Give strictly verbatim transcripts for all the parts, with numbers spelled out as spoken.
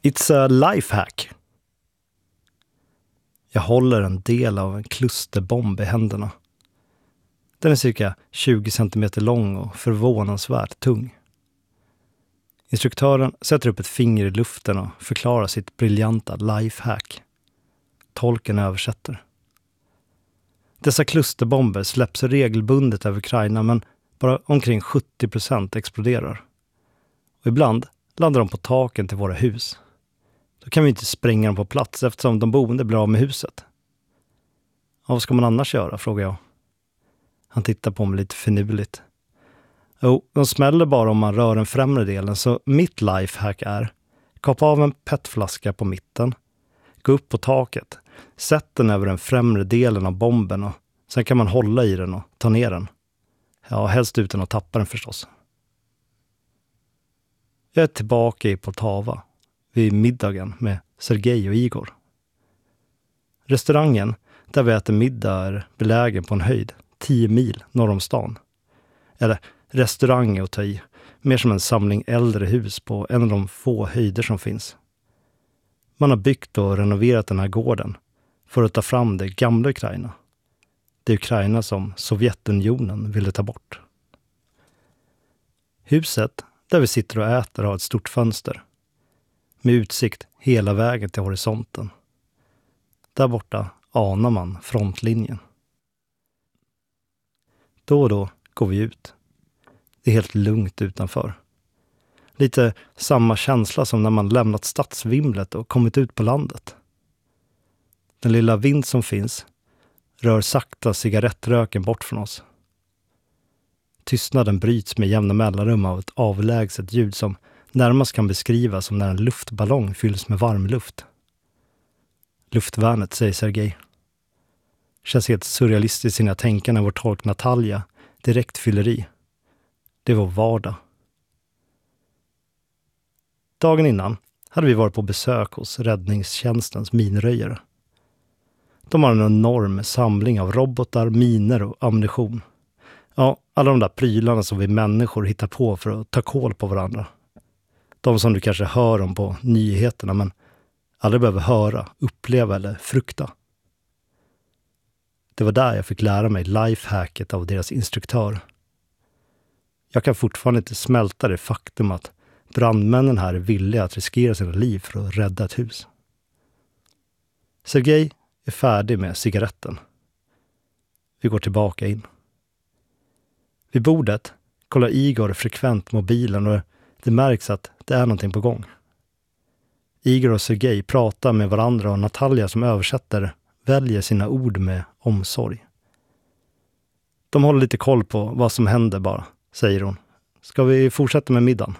It's a lifehack. Jag håller en del av en klusterbomb i händerna. Den är cirka tjugo centimeter lång och förvånansvärt tung. Instruktören sätter upp ett finger i luften och förklarar sitt briljanta lifehack. Tolken översätter. Dessa klusterbomber släpps regelbundet över Ukraina, men bara omkring sjuttio procent exploderar. Och ibland landar de på taken till våra hus. Då kan vi inte spränga dem på plats eftersom de boende blir av med huset. Ja, vad ska man annars göra, frågar jag. Han tittar på mig lite finurligt. Jo, de smäller bara om man rör den främre delen, så mitt lifehack är: kapa av en petflaska på mitten, gå upp på taket, sätt den över den främre delen av bomben och sen kan man hålla i den och ta ner den. Ja, helst utan att tappa den förstås. Jag är tillbaka i Poltava vid middagen med Sergej och Igor. Restaurangen där vi äter middag är belägen på en höjd tio mil norr om stan. Eller restaurang är att ta i, mer som en samling äldre hus på en av de få höjder som finns. Man har byggt och renoverat den här gården för att ta fram det gamla Ukraina. Det Ukraina som Sovjetunionen ville ta bort. Huset där vi sitter och äter har ett stort fönster med utsikt hela vägen till horisonten. Där borta anar man frontlinjen. Då och då går vi ut. Det är helt lugnt utanför. Lite samma känsla som när man lämnat stadsvimlet och kommit ut på landet. Den lilla vind som finns rör sakta cigarettröken bort från oss. Tystnaden bryts med jämna mellanrum av ett avlägset ljud som närmast kan beskrivas som när en luftballong fylls med varm luft. Luftvärnet, säger Sergej. Känns helt surrealistiskt när jag tänker när vår tolk Natalia direkt fyller i. Det är vår vardag. Dagen innan hade vi varit på besök hos räddningstjänstens minröjare. De har en enorm samling av robotar, miner och ammunition. Ja, alla de där prylarna som vi människor hittar på för att ta kål på varandra. De som du kanske hör om på nyheterna men aldrig behöver höra, uppleva eller frukta. Det var där jag fick lära mig lifehacket av deras instruktör. Jag kan fortfarande inte smälta det faktum att brandmännen här är villiga att riskera sina liv för att rädda ett hus. Sergej är färdig med cigaretten. Vi går tillbaka in. Vid bordet kollar Igor frekvent mobilen och det märks att det är någonting på gång. Igor och Sergej pratar med varandra och Natalia som översätter väljer sina ord med omsorg. De håller lite koll på vad som händer bara, säger hon. Ska vi fortsätta med middagen?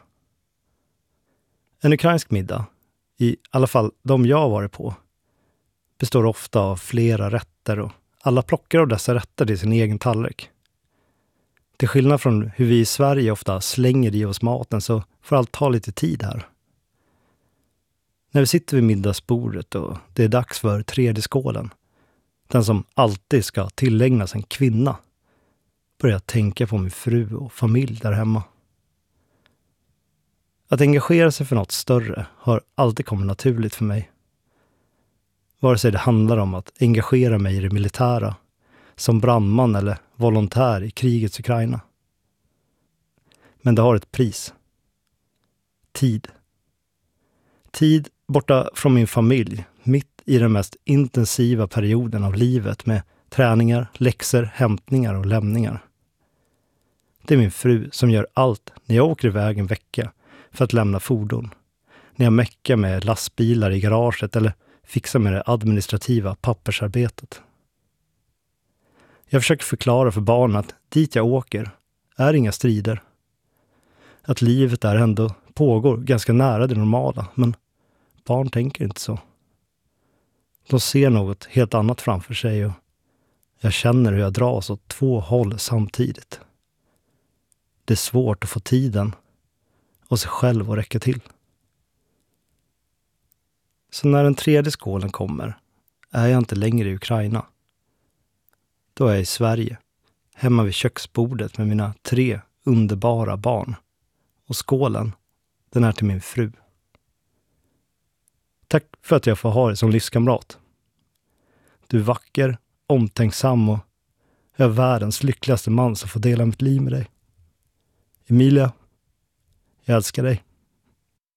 En ukrainsk middag, i alla fall de jag har varit på, består ofta av flera rätter och alla plockar av dessa rätter till sin egen tallrik. Till skillnad från hur vi i Sverige ofta slänger i oss maten så får allt ta lite tid här. När vi sitter vid middagsbordet och det är dags för tredje skålen, den som alltid ska tillägnas en kvinna, börjar jag tänka på min fru och familj där hemma. Att engagera sig för något större har alltid kommit naturligt för mig. Vare sig det handlar om att engagera mig i det militära, som brandman eller volontär i krigets Ukraina. Men det har ett pris. Tid. Tid borta från min familj, mitt i den mest intensiva perioden av livet med träningar, läxor, hämtningar och lämningar. Det är min fru som gör allt när jag åker iväg en vecka för att lämna fordon. När jag mäckar med lastbilar i garaget eller fixar med det administrativa pappersarbetet. Jag försöker förklara för barnen att dit jag åker är inga strider. Att livet där ändå pågår ganska nära det normala, men barn tänker inte så. De ser något helt annat framför sig och jag känner hur jag dras åt två håll samtidigt. Det är svårt att få tiden och sig själv att räcka till. Så när den tredje skålen kommer är jag inte längre i Ukraina. Då är jag i Sverige, hemma vid köksbordet med mina tre underbara barn. Och skålen, den är till min fru. Tack för att jag får ha dig som livskamrat. Du är vacker, omtänksam och jag är världens lyckligaste man som får dela mitt liv med dig. Emilia, jag älskar dig.